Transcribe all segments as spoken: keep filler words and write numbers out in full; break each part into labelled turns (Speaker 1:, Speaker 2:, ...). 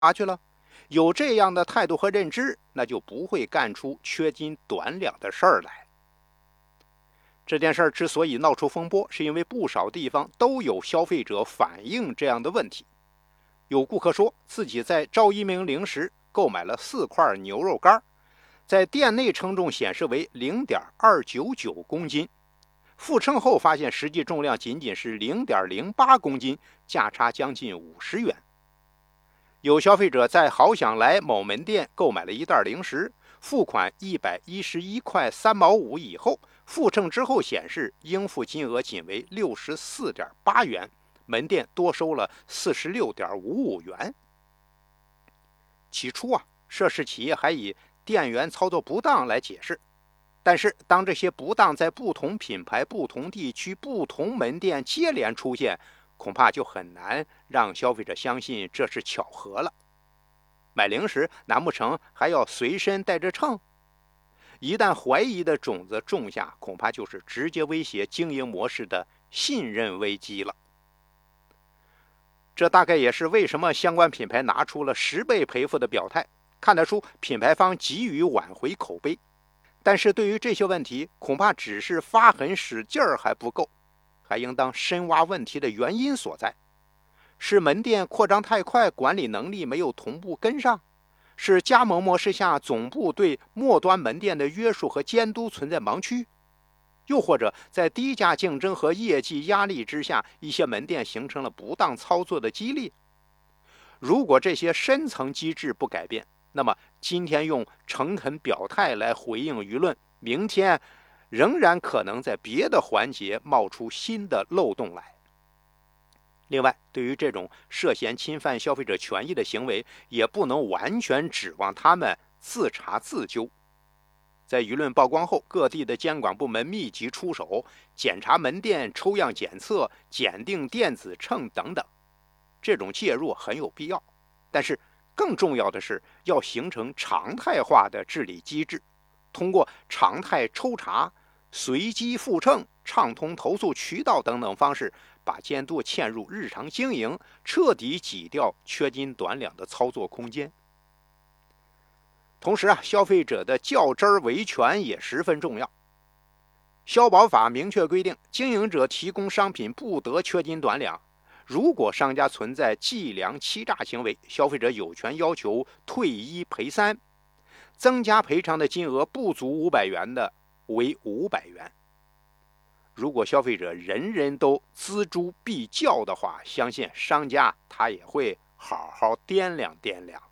Speaker 1: 去了。有这样的态度和认知，那就不会干出缺斤短两的事儿来。这件事儿之所以闹出风波，是因为不少地方都有消费者反映这样的问题。有顾客说自己在赵一鸣零食购买了四块牛肉干，在店内称重显示为 零点二九九公斤，复称后发现实际重量仅仅是 零点零八公斤，价差将近五十元。有消费者在好想来某门店购买了一袋零食，付款一百一十一块三毛五以后，复称之后显示应付金额仅为 六十四点八元，门店多收了 四十六点五五元。起初啊，涉事企业还以店员操作不当来解释，但是当这些不当在不同品牌、不同地区、不同门店接连出现，恐怕就很难让消费者相信这是巧合了。买零食难不成还要随身带着秤？一旦怀疑的种子种下，恐怕就是直接威胁经营模式的信任危机了。这大概也是为什么相关品牌拿出了十倍赔付的表态，看得出品牌方急于挽回口碑。但是对于这些问题，恐怕只是发狠使劲儿还不够，还应当深挖问题的原因所在。是门店扩张太快，管理能力没有同步跟上？是加盟模式下总部对末端门店的约束和监督存在盲区？又或者在低价竞争和业绩压力之下，一些门店形成了不当操作的激励？如果这些深层机制不改变，那么今天用诚恳表态来回应舆论，明天仍然可能在别的环节冒出新的漏洞来。另外，对于这种涉嫌侵犯消费者权益的行为，也不能完全指望他们自查自纠。在舆论曝光后，各地的监管部门密集出手，检查门店、抽样检测、检定电子秤等等。这种介入很有必要，但是更重要的是要形成常态化的治理机制，通过常态抽查、随机复秤、畅通投诉渠道等等方式，把监督嵌入日常经营，彻底挤掉缺斤短两的操作空间。同时啊，消费者的较真儿维权也十分重要。消保法明确规定，经营者提供商品不得缺斤短两。如果商家存在计量欺诈行为，消费者有权要求退一赔三，增加赔偿的金额不足五百元的为五百元。如果消费者人人都锱铢必较的话，相信商家他也会好好掂量掂量。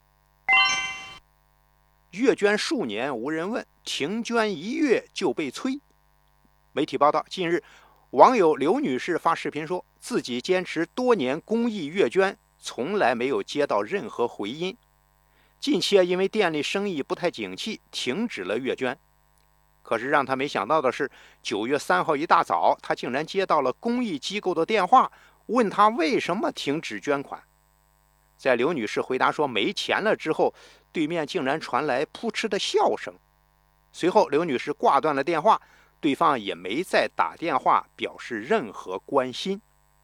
Speaker 1: 月捐数年无人问，停捐一月就被催。媒体报道，近日网友刘女士发视频说，自己坚持多年公益月捐，从来没有接到任何回音。近期因为店里生意不太景气，停止了月捐。可是让她没想到的是，九月三号一大早，她竟然接到了公益机构的电话，问她为什么停止捐款。在刘女士回答说没钱了之后，对面竟然传来扑哧的笑声。随后刘女士挂断了电话，对方也没再打电话表示任何关心。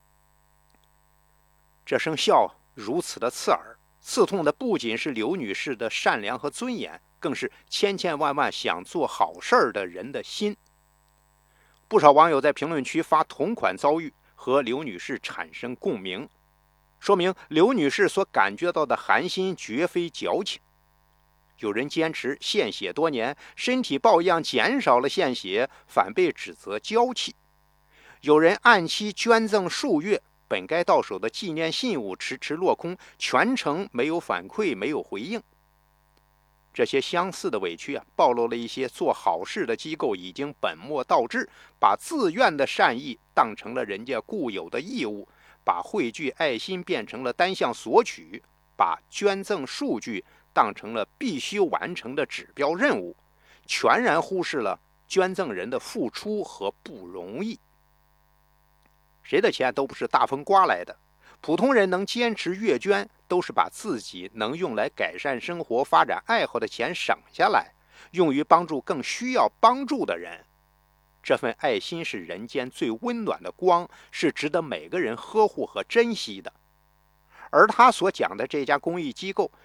Speaker 1: 这声笑如此的刺耳，刺痛的不仅是刘女士的善良和尊严，更是千千万万想做好事的人的心。不少网友在评论区发同款遭遇，和刘女士产生共鸣，说明刘女士所感觉到的寒心绝非矫情。有人坚持献血多年，身体抱恙减少了献血，反被指责娇气。有人按期捐赠数月，本该到手的纪念信物迟迟落空，全程没有反馈，没有回应。这些相似的委屈啊，暴露了一些做好事的机构已经本末倒置，把自愿的善意当成了人家固有的义务，把汇聚爱心变成了单向索取，把捐赠数据当成了必须完成的指标任务，全然忽视了捐赠人的付出和不容易。谁的钱都不是大风刮来的，普通人能坚持月捐，都是把自己能用来改善生活、发展爱好的钱省下来，用于帮助更需要帮助的人。这份爱心是人间最温暖的光，是值得每个人呵护和珍惜的。 而他所讲的这家公益机构